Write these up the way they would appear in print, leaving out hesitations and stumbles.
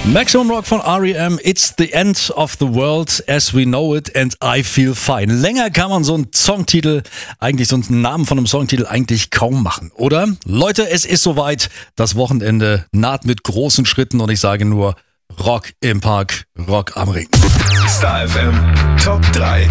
Maximum Rock von R.E.M. It's the end of the world as we know it and I feel fine. Länger kann man so einen Songtitel, eigentlich so einen Namen von einem Songtitel eigentlich kaum machen, oder? Leute, es ist soweit. Das Wochenende naht mit großen Schritten und ich sage nur Rock im Park, Rock am Ring. Star FM Top 3.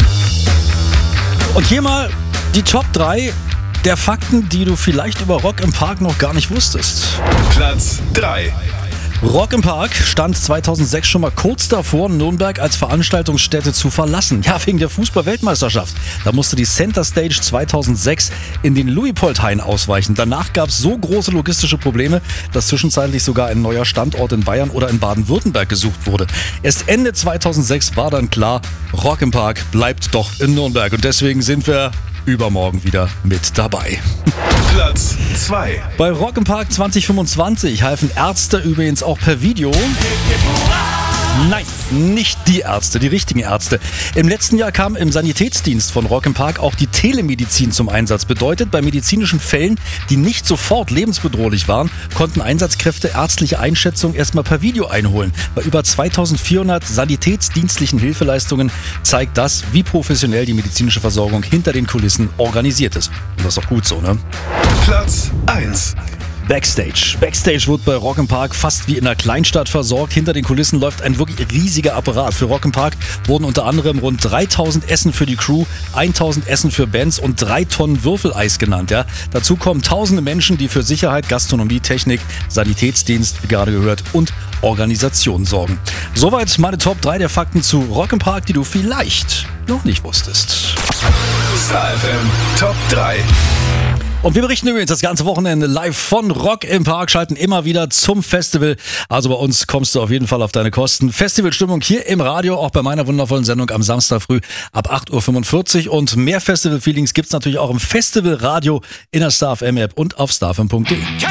Und hier mal die Top 3 der Fakten, die du vielleicht über Rock im Park noch gar nicht wusstest. Platz 3. Rock im Park stand 2006 schon mal kurz davor, Nürnberg als Veranstaltungsstätte zu verlassen. Ja, wegen der Fußball-Weltmeisterschaft. Da musste die Center Stage 2006 in den Luitpoldhain ausweichen. Danach gab es so große logistische Probleme, dass zwischenzeitlich sogar ein neuer Standort in Bayern oder in Baden-Württemberg gesucht wurde. Erst Ende 2006 war dann klar, Rock im Park bleibt doch in Nürnberg. Und deswegen sind wir übermorgen wieder mit dabei. Platz 2. Bei Rock im Park 2025 halfen Ärzte übrigens auch per Video. Nein, nicht die Ärzte, die richtigen Ärzte. Im letzten Jahr kam im Sanitätsdienst von Rock im Park auch die Telemedizin zum Einsatz. Bedeutet, bei medizinischen Fällen, die nicht sofort lebensbedrohlich waren, konnten Einsatzkräfte ärztliche Einschätzungen erstmal per Video einholen. Bei über 2400 sanitätsdienstlichen Hilfeleistungen zeigt das, wie professionell die medizinische Versorgung hinter den Kulissen organisiert ist. Und das ist auch gut so, ne? Platz 1. Backstage. Backstage wird bei Rock im Park fast wie in einer Kleinstadt versorgt. Hinter den Kulissen läuft ein wirklich riesiger Apparat. Für Rock im Park wurden unter anderem rund 3000 Essen für die Crew, 1000 Essen für Bands und 3 Tonnen Würfeleis genannt. Ja. Dazu kommen tausende Menschen, die für Sicherheit, Gastronomie, Technik, Sanitätsdienst, wie gerade gehört, und Organisation sorgen. Soweit meine Top 3 der Fakten zu Rock im Park, die du vielleicht noch nicht wusstest. Star FM Top 3. Und wir berichten übrigens das ganze Wochenende live von Rock im Park, schalten immer wieder zum Festival. Also bei uns kommst du auf jeden Fall auf deine Kosten. Festivalstimmung hier im Radio, auch bei meiner wundervollen Sendung am Samstag früh ab 8:45 Uhr. Und mehr Festival-Feelings gibt's natürlich auch im Festivalradio in der Star FM App und auf starfm.de.